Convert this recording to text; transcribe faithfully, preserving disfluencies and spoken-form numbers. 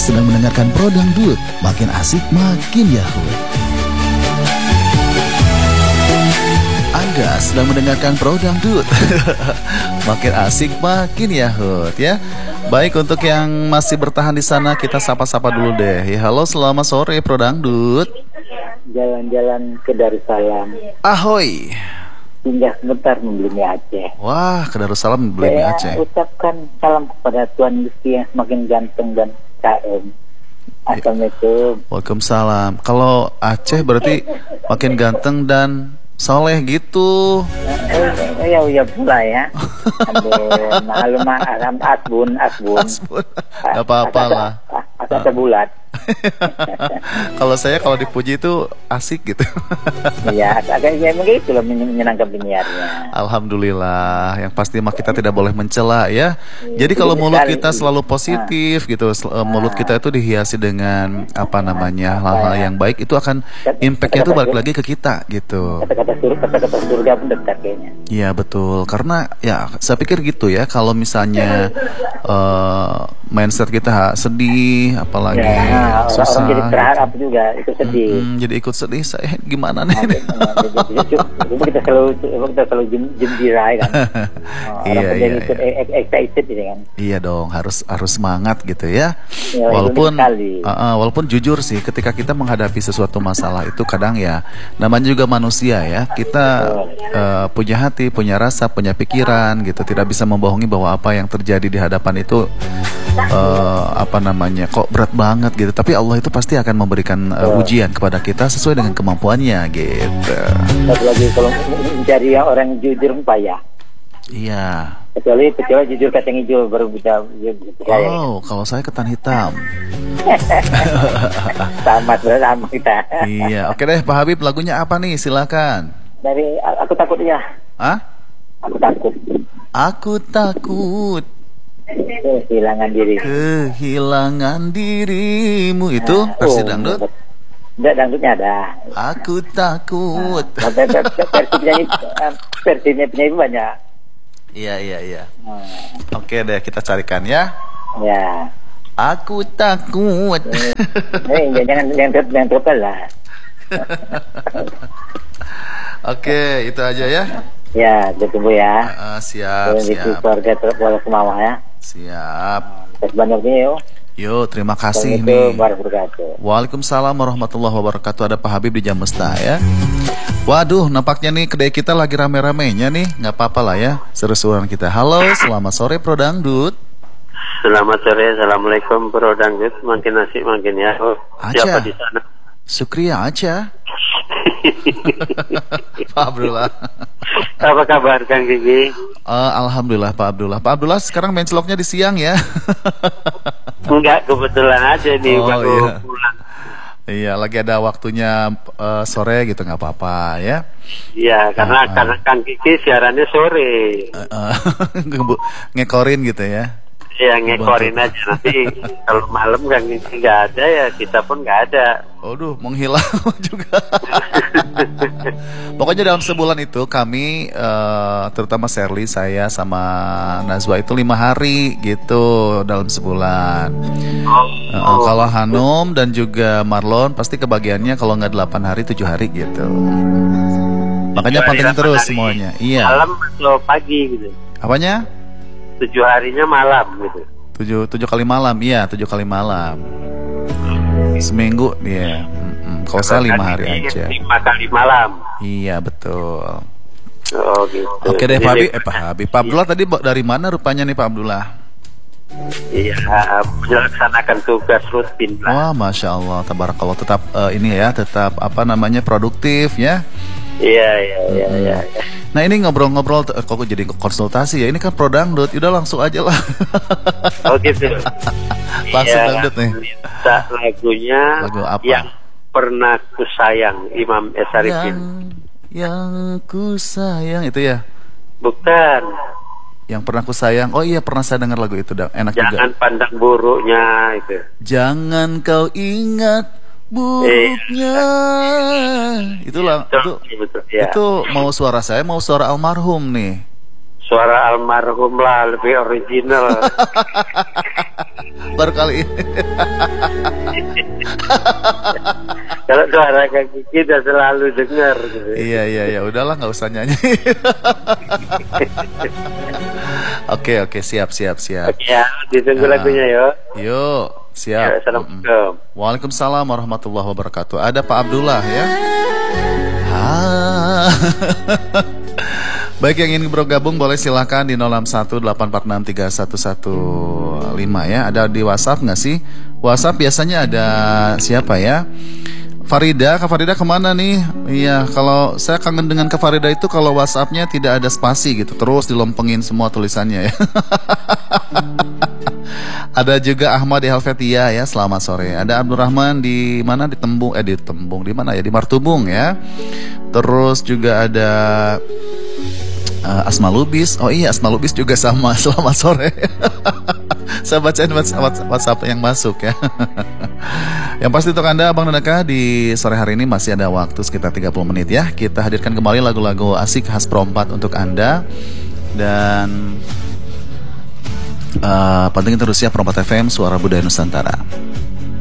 sedang mendengarkan Pro Dangdut, makin asik makin yahut. Anda sedang mendengarkan Pro Dangdut, makin asik makin yahut ya. Baik, untuk yang masih bertahan di sana kita sapa-sapa dulu deh. Ya, halo, selamat sore Pro Dangdut. Jalan-jalan ke Darussalam. Ahoy. Singgah sebentar membeli mie Aceh. Wah, ke Darussalam membeli mie Aceh. Saya ucapkan salam kepada Tuan Gusti yang semakin ganteng dan K M. Assalamualaikum. Waalaikumsalam. Kalau Aceh berarti makin ganteng dan soleh gitu. Eh, ya ya pula ya. Aduh, maklum asam asbun asbun. Asbun. Gak apa-apa lah. Asal sebulat. Kalau saya kalau dipuji itu asik gitu. Iya, agak ya begitu loh menyenangkan penyiarnya. Alhamdulillah. Yang pasti mah kita tidak boleh mencela ya. Jadi kalau mulut kita selalu positif gitu, mulut kita itu dihiasi dengan apa namanya hal-hal yang baik, itu akan impactnya itu balik lagi ke kita gitu. Kata-kata surga, kata-kata surga pun dekat kayaknya. Iya betul. Karena ya saya pikir gitu ya. Kalau misalnya uh, mindset kita sedih, apalagi ya, susah, orang jadi terharap gitu juga itu sedih. Hmm, jadi ikut sedih, saya gimana nih? Itu kita selalu kita selalu gembira kan. Iya iya. Ikut excited ini kan. Iya dong, harus harus semangat gitu ya. Ya, walaupun uh, uh, walaupun jujur sih, ketika kita menghadapi sesuatu masalah itu kadang ya namanya juga manusia ya. Kita uh, punya hati, punya rasa, punya pikiran gitu. Tidak bisa membohongi bahwa apa yang terjadi di hadapan itu uh, apa namanya kok berat banget gitu. Tapi Allah itu pasti akan memberikan uh, ujian kepada kita sesuai dengan kemampuannya gitu. Satu lagi, kalau mencari orang jujur payah. Iya. Kecuali kecuali jujur kacang hijau baru bisa percaya. Oh, kalau saya ketan hitam. Sama sama kita. Iya, oke deh Pak Habib, lagunya apa nih? Silakan. Dari aku takut ya. Hah? Aku takut. Aku takut kehilangan diri. Kehilangan dirimu. Itu Nah, versi oh, dangdut? Enggak, dangdutnya ada. Aku takut. Nah, versi penyanyi, versi penyanyi banyak. Iya iya iya. Nah. Oke deh, kita carikan ya. Ya. Aku takut. Eh, jangan jangan jangan tropel lah. Oke, itu aja ya. Ya, ditunggu ya. Uh, siap, Di siap. keluarga terpulang semua ya. Siap. Terus banyaknya yuk. Yo, terima kasih nih. Assalamualaikum warahmatullahi wabarakatuh. Waalaikumsalam warahmatullahi wabarakatuh. Ada Pak Habib di Jamesta ya. Waduh, nampaknya nih kedai kita lagi rame-ramenya nih. Nggak apa-apa lah ya, seru-seruan kita. Halo, selamat sore Pro Dangdut. Selamat sore, assalamualaikum Pro Dangdut. Makin asik makin ya. Oh, siapa di sana? Sukria aja. Pak Abdullah. Apa kabar Kang Gigi? Uh, Alhamdulillah Pak Abdullah. Pak Abdullah sekarang main celoknya di siang ya. Enggak, kebetulan aja nih oh, baru iya. pulang. Iya, lagi ada waktunya uh, sore gitu, nggak apa-apa ya. Iya, karena uh, uh. karena Kang Gigi siarannya sore. Uh, uh, ngekorin gitu ya. Ya ngekorin aja, nanti kalau malam Kang Gigi nggak ada ya kita pun nggak ada. Aduh, menghilang juga. Pokoknya dalam sebulan itu kami uh, terutama Sherly, saya sama Nazwa itu lima hari gitu dalam sebulan. Oh, uh, oh. Kalau Hanum dan juga Marlon pasti kebagiannya kalau nggak delapan hari tujuh hari gitu. Makanya pantengin terus hari, semuanya. Iya. Malam atau pagi gitu. Apanya? Tujuh harinya malam gitu. Tujuh tujuh kali malam, iya tujuh kali malam. Seminggu dia. Mm-mm. Kalau saya lima hari aja. Lima kali malam. Iya betul. Oh gitu. Oke deh Pak Habib, eh Pak Habib, Pak Abdullah tadi dari mana rupanya nih Pak Abdullah? Iya, melaksanakan tugas rutin lah. Wah, masya Allah, tabarakallah, tetap uh, ini ya, tetap apa namanya produktif ya. Iya iya iya. Hmm. Iya. Nah ini ngobrol-ngobrol, kok jadi konsultasi ya? Ini kan Pro Dangdut, udah langsung aja lah. Oh gitu. Langsung iya, dangdut nih. Minta lagunya Lagu apa? Yang Pernah Ku Sayang, Imam S. Arifin. Yang, yang ku sayang itu ya? Bukan. Yang Pernah Ku Sayang. Oh iya, pernah saya dengar lagu itu, enak Jangan juga. Jangan pandang buruknya itu. Jangan kau ingat buruknya. Eh. Itulah itu, betul, ya. Itu mau suara saya, mau suara almarhum nih. Suara almarhum lah, lebih original. Baru kali ini. Kalau suara kaki kita selalu dengar gitu. Iya iya ya, udahlah nggak usah nyanyi. Oke oke, siap siap siap. Oke ya, ditunggu Ah. lagunya yo. Yuk, Ya, siap. Assalamualaikum. Mm-mm. Waalaikumsalam warahmatullahi wabarakatuh. Ada Pak Abdullah ya. Ah. Baik, yang ingin bergabung boleh silakan di nol enam satu delapan empat enam tiga satu satu lima ya. Ada di WhatsApp nggak sih? WhatsApp biasanya ada siapa ya? Farida, Kak Farida kemana nih? Iya, kalau saya kangen dengan Kak Farida itu kalau WhatsAppnya tidak ada spasi gitu, terus dilompengin semua tulisannya ya. Ada juga Ahmad di Helvetia ya, selamat sore. Ada Abdurrahman di mana, di Tembung, eh di Tembung di mana ya, di Martubung ya. Terus juga ada uh, Asma Lubis. Oh iya, Asma Lubis juga sama, selamat sore. Saya bacain WhatsApp, WhatsApp yang masuk ya. Yang pasti untuk Anda Abang dan Eka, di sore hari ini masih ada waktu sekitar tiga puluh menit ya. Kita hadirkan kembali lagu-lagu asik khas Perompat untuk Anda. Dan uh, penting terus ya, Perompat F M, Suara Budaya Nusantara.